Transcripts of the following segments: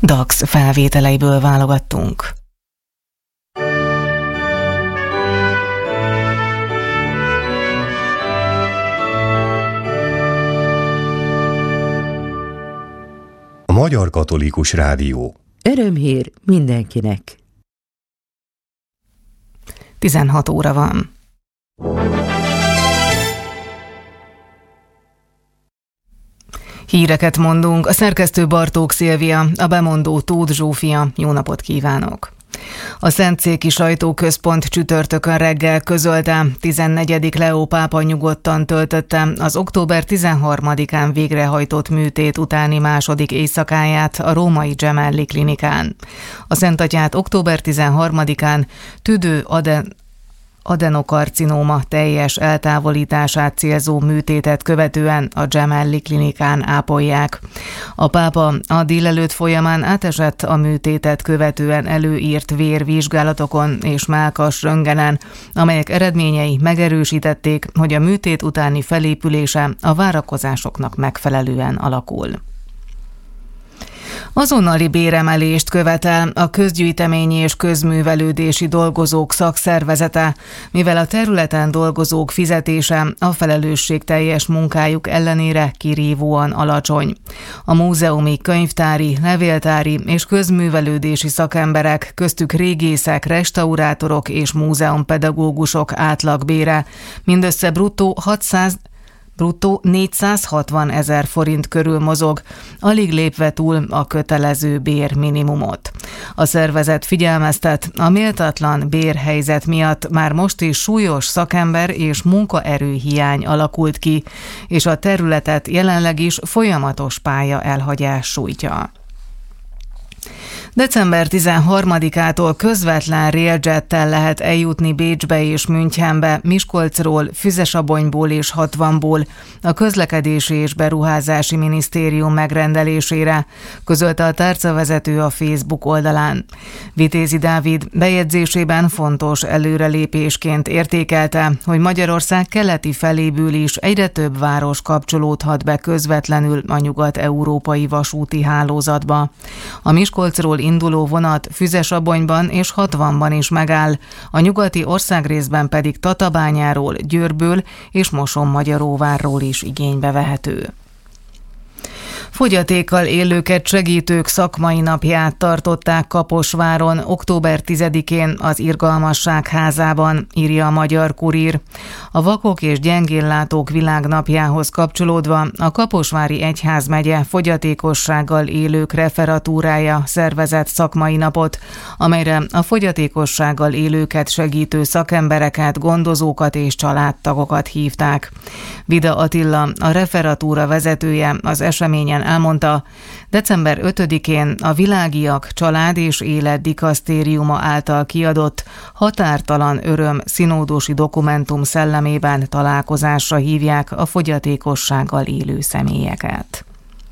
Dax felvételeiből válogattunk. A Magyar Katolikus Rádió. Örömhír mindenkinek. 16 óra van. Híreket mondunk, a szerkesztő Bartók Szilvia, a bemondó Tóth Zsófia. Jó napot kívánok! A Szentszéki Sajtóközpont csütörtökön reggel közölte, 14. Leó pápa nyugodtan töltötte az október 13-án végrehajtott műtét utáni második éjszakáját a római Gemelli klinikán. A Szentatyát október 13-án tüdő adenokarcinóma teljes eltávolítását célzó műtétet követően a Gemelli klinikán ápolják. A pápa a délelőtt folyamán átesett a műtétet követően előírt vérvizsgálatokon és mellkas röntgenen, amelyek eredményei megerősítették, hogy a műtét utáni felépülése a várakozásoknak megfelelően alakul. Azonnali béremelést követel a Közgyűjteményi és Közművelődési Dolgozók Szakszervezete, mivel a területen dolgozók fizetése a felelősségteljes munkájuk ellenére kirívóan alacsony. A múzeumi, könyvtári, levéltári és közművelődési szakemberek, köztük régészek, restaurátorok és múzeumpedagógusok átlagbére mindössze bruttó 460 000 forint körül mozog, alig lépve túl a kötelező bérminimumot. A szervezet figyelmeztet, a méltatlan bérhelyzet miatt már most is súlyos szakember és munkaerőhiány alakult ki, és a területet jelenleg is folyamatos pálya elhagyás sújtja. December 13-ától közvetlen railjettel lehet eljutni Bécsbe és Münchenbe, Miskolcról, Füzesabonyból és Hatvanból a Közlekedési és Beruházási Minisztérium megrendelésére, közölte a tárcavezető a Facebook oldalán. Vitézi Dávid bejegyzésében fontos előrelépésként értékelte, hogy Magyarország keleti feléből is egyre több város kapcsolódhat be közvetlenül a nyugat-európai vasúti hálózatba. A Miskolcról induló vonat Füzesabonyban és Hatvanban is megáll, a nyugati országrészben pedig Tatabányáról, Győrből és Mosonmagyaróvárról is igénybe vehető. Fogyatékkal élőket segítők szakmai napját tartották Kaposváron október 10-én az Irgalmasság házában, írja a Magyar Kurír. A Vakok és Gyengéllátók Világnapjához kapcsolódva a Kaposvári Egyházmegye fogyatékossággal élők referatúrája szervezett szakmai napot, amelyre a fogyatékossággal élőket segítő szakembereket, gondozókat és családtagokat hívták. Vida Attila, a referatúra vezetője, az eseményen elmondta, december 5-én a Világiak Család és Élet Dikasztériuma által kiadott Határtalan Öröm színódosi dokumentum szellemében találkozásra hívják a fogyatékossággal élő személyeket.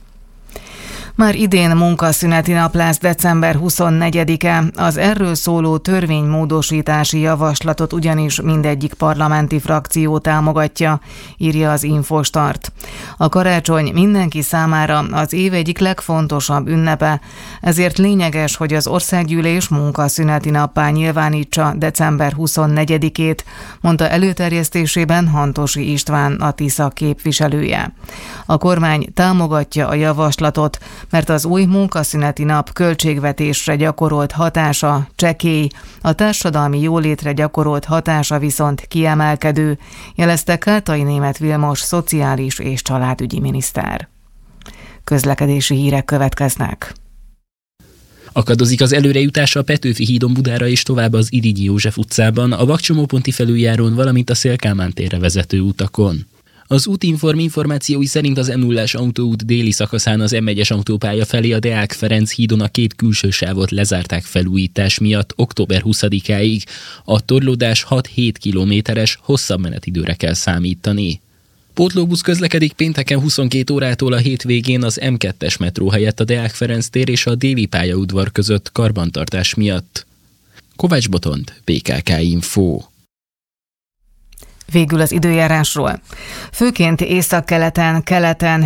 Már idén munkaszüneti nap lesz december 24-e, az erről szóló törvénymódosítási javaslatot ugyanis mindegyik parlamenti frakció támogatja, írja az Infostart. A karácsony mindenki számára az év egyik legfontosabb ünnepe, ezért lényeges, hogy az országgyűlés munkaszüneti nappá nyilvánítsa december 24-ét, mondta előterjesztésében Hantosi István, a Tisza képviselője. A kormány támogatja a javaslatot, mert az új munkaszüneti nap költségvetésre gyakorolt hatása csekély, a társadalmi jólétre gyakorolt hatása viszont kiemelkedő, jelezte Kátai Németh Vilmos szociális és családügyi miniszter. Közlekedési hírek következnek. Akadozik az előrejutás a Petőfi hídon Budára és tovább az Irigyi József utcában, a Vakcsomóponti felüljárón, valamint a Széll-Kálmán térre vezető utakon. Az Útinform információi szerint az M0-ás autóút déli szakaszán az M1-es autópálya felé a Deák Ferenc hídon a két külső sávot lezárták felújítás miatt október 20-áig. A torlódás 6-7 kilométeres, hosszabb menetidőre kell számítani. Pótlóbusz közlekedik pénteken 22 órától a hétvégén az M2-es metró helyett a Deák Ferenc tér és a déli pályaudvar között karbantartás miatt. Kovács Botond, PKK Info. Végül az időjárásról. Főként északkeleten, keleten